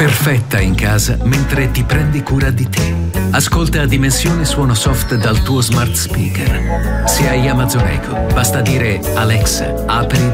Perfetta in casa mentre ti prendi cura di te. Ascolta Dimensione Suono Soft dal tuo smart speaker. Se hai Amazon Echo, basta dire Alexa, apri